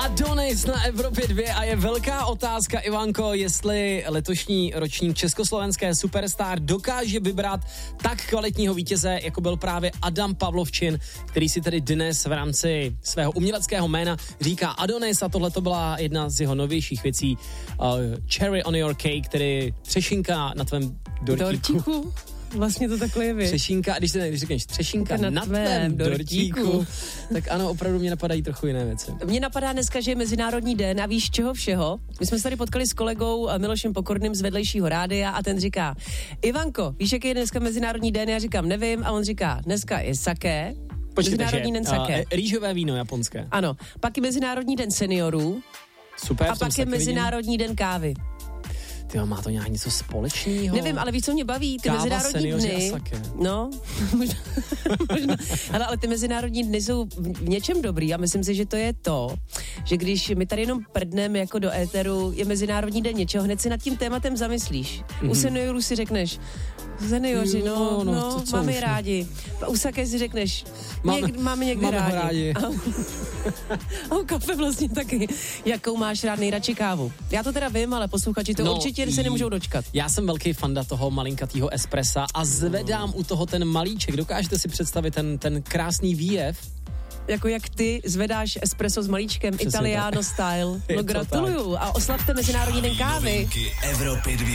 Adonis na Evropě 2 a je velká otázka, Ivanko, jestli letošní ročník československé Superstar dokáže vybrat tak kvalitního vítěze, jako byl právě Adam Pavlovčin, který si tedy dnes v rámci svého uměleckého jména říká Adonis a tohle to byla jedna z jeho novějších věcí, Cherry on your cake, tedy třešinka na tvém dortíku. Vlastně to takhle je, Třešínka, když řekneš třešínka na tvém dortíku, tak ano, opravdu mě napadají trochu jiné věci. Mně napadá dneska, že je Mezinárodní den a víš čeho všeho? My jsme se tady potkali s kolegou Milošem Pokorným z vedlejšího rádia a ten říká, Ivanko, víš, jaký je dneska Mezinárodní den? Já říkám, nevím, a on říká, dneska je sake. Mezinárodní den sake. Rýžové víno japonské. Ano, pak je Mezinárodní den seniorů. Super, a pak je Mezinárodní den kávy. Tyjo, má to nějak něco společného? Nevím, ale víš, co mě baví? Ty Káva, mezinárodní dny. No, možná. Ale ty mezinárodní dny jsou v něčem dobrý a myslím si, že to je to, že když my tady jenom prdneme jako do éteru, je Mezinárodní den něčeho, hned si nad tím tématem zamyslíš. U seniorů si řekneš, seniori, no, máme je rádi. U sake si řekneš, máme někdy rádi. A u kafe vlastně taky. Jakou máš rád nejradši kávu? Já to teda vím, ale posluchači to určitě se nemůžou dočkat. Já jsem velký fanda toho malinkatýho espressa a zvedám u toho ten malíček. Dokážete si představit ten krásný výjev? Jako jak ty zvedáš espresso s malíčkem, Přesně Italiano tak. style. Je No to gratuluju a oslavte Mezinárodní den kávy.